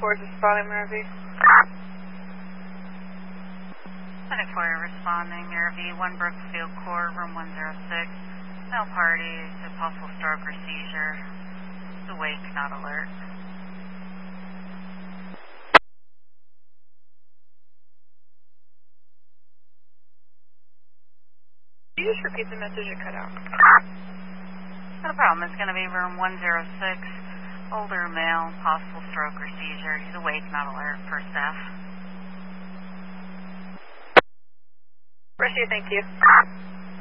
4 is responding, Mirror V. 24 responding, Mirror V, 1 Brooksfield Court, room 106. Male party, a possible stroke or seizure. He's awake, not alert. Can you just repeat the message it cut out? Not a problem. It's going to be room 106. Older male, possible stroke or seizure. He's awake, not alert, for staff. Russia, thank you.